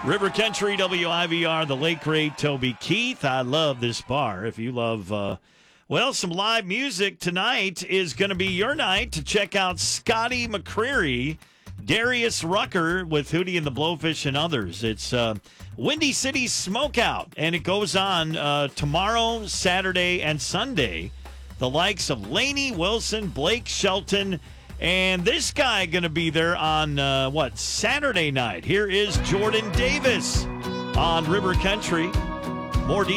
River Country, WIVR, the late great Toby Keith. I love this bar. If you love, some live music tonight is going to be your night to check out Scotty McCreery, Darius Rucker with Hootie and the Blowfish and others. It's Windy City Smokeout, and it goes on tomorrow, Saturday, and Sunday. The likes of Lainey Wilson, Blake Shelton, and this guy going to be there on, Saturday night. Here is Jordan Davis on River Country. More